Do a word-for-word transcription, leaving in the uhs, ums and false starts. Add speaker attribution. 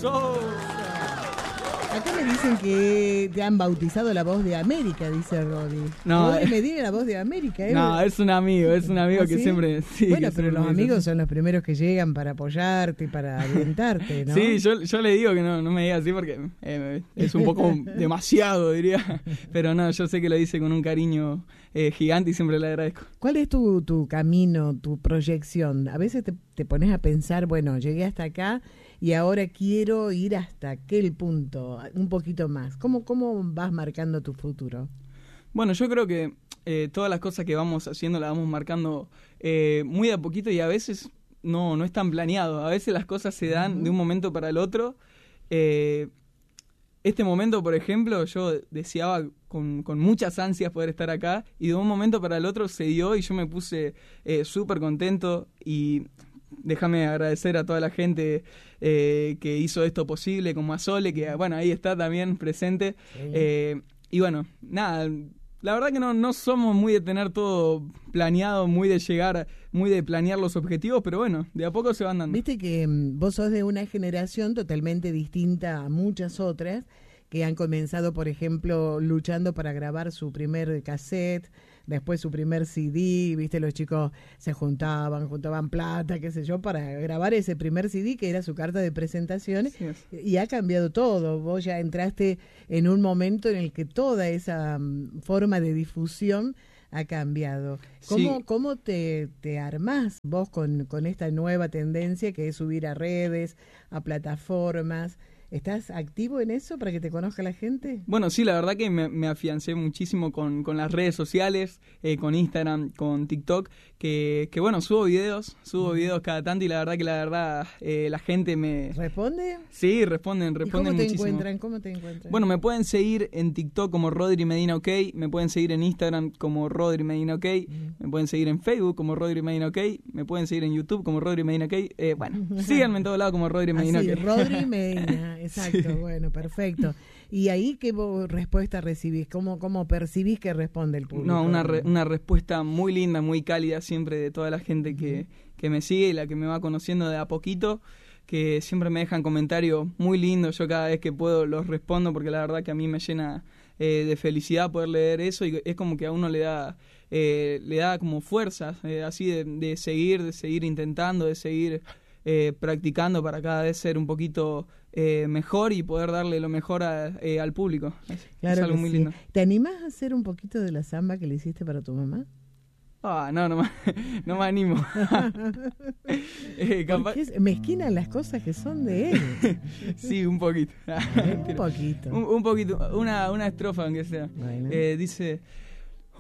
Speaker 1: Sosa.
Speaker 2: Acá me dicen que te han bautizado la voz de América, dice Rodri.
Speaker 1: No,
Speaker 2: Rodri Medina, la voz de América, ¿eh?
Speaker 1: No, es un amigo, es un amigo
Speaker 2: ¿Ah,
Speaker 1: que
Speaker 2: sí?
Speaker 1: siempre... Sí,
Speaker 2: bueno,
Speaker 1: que
Speaker 2: pero
Speaker 1: siempre
Speaker 2: los
Speaker 1: me dice
Speaker 2: amigos
Speaker 1: así.
Speaker 2: son los primeros que llegan para apoyarte y para alentarte, ¿no?
Speaker 1: Sí, yo, yo le digo que no, no me diga así porque eh, es un poco demasiado, diría. Pero no, yo sé que lo dice con un cariño eh, gigante y siempre le agradezco.
Speaker 2: ¿Cuál es tu, tu camino, tu proyección? A veces te, te pones a pensar, bueno, llegué hasta acá y ahora quiero ir hasta aquel punto, un poquito más. ¿Cómo, cómo vas marcando tu futuro?
Speaker 1: Bueno, yo creo que eh, todas las cosas que vamos haciendo las vamos marcando eh, muy de a poquito y a veces no, no es tan planeado. A veces las cosas se dan uh-huh. de un momento para el otro. Eh, este momento, por ejemplo, yo deseaba con, con muchas ansias poder estar acá y de un momento para el otro se dio y yo me puse eh, súper contento y... Déjame agradecer a toda la gente eh, que hizo esto posible, como a Sole, que bueno, ahí está también presente. Sí. Eh, y bueno, nada, la verdad que no, no somos muy de tener todo planeado, muy de llegar, muy de planear los objetivos, pero bueno, de a poco se van dando.
Speaker 2: Viste que um, vos sos de una generación totalmente distinta a muchas otras, que han comenzado, por ejemplo, luchando para grabar su primer cassette, después su primer C D, viste, los chicos se juntaban, juntaban plata, qué sé yo, para grabar ese primer C D que era su carta de presentación, sí, y ha cambiado todo. Vos ya entraste en un momento en el que toda esa um, forma de difusión ha cambiado. ¿Cómo, sí. ¿cómo te, te armás vos con, con esta nueva tendencia que es subir a redes, a plataformas? ¿Estás activo en eso para que te conozca la gente?
Speaker 1: Bueno, sí, la verdad que me, me afiancé muchísimo con, con las redes sociales, eh, con Instagram, con TikTok, que, que bueno, subo videos, subo videos cada tanto y la verdad que la verdad eh, la gente me...
Speaker 2: ¿Responde?
Speaker 1: Sí, responden, responden muchísimo.
Speaker 2: ¿Y cómo te encuentran? ¿Cómo te encuentran?
Speaker 1: Bueno, me pueden seguir en TikTok como Rodri Medina OK, me pueden seguir en Instagram como Rodri Medina OK, mm. me pueden seguir en Facebook como Rodri Medina OK, me pueden seguir en YouTube como Rodri Medina OK, eh, bueno, síganme en todos lados como Rodri Medina
Speaker 2: Así,
Speaker 1: OK.
Speaker 2: Rodri Medina. Exacto, sí. Bueno, perfecto. ¿Y ahí qué respuesta recibís? ¿Cómo, cómo percibís que responde el público?
Speaker 1: No, una, re, una respuesta muy linda, muy cálida siempre de toda la gente que, que me sigue y la que me va conociendo de a poquito, que siempre me dejan comentarios muy lindos. Yo cada vez que puedo los respondo porque la verdad que a mí me llena eh, de felicidad poder leer eso y es como que a uno le da, eh, le da como fuerzas, eh, así de, de seguir, de seguir intentando, de seguir... Eh, practicando para cada vez ser un poquito eh, mejor y poder darle lo mejor a, eh, al público. Es,
Speaker 2: claro
Speaker 1: es algo
Speaker 2: que
Speaker 1: muy
Speaker 2: sí.
Speaker 1: lindo.
Speaker 2: ¿Te animás a hacer un poquito de la samba que le hiciste para tu mamá?
Speaker 1: Ah, no, no, no me animo.
Speaker 2: eh, capaz... es mezquina las cosas que son de él.
Speaker 1: Sí, un poquito.
Speaker 2: un poquito.
Speaker 1: Un, un poquito, una, una estrofa aunque sea. Bueno. Eh, dice...